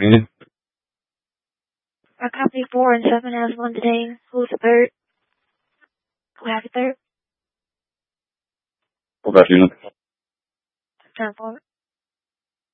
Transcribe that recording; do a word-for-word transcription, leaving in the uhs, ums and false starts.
Really? Our company four and seven has one today. Who's the third? Who has the third? What about you? Turn forward.